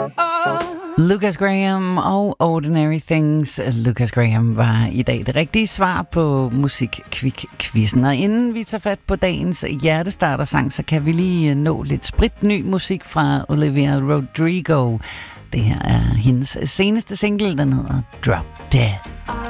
Lucas Graham og Ordinary Things. Lucas Graham var i dag det rigtige svar på Musik-Kvik-quizzen. Og inden vi tager fat på dagens hjertestarter-sang, så kan vi lige nå lidt spritny musik fra Olivia Rodrigo. Det her er hendes seneste single, den hedder Drop Dead.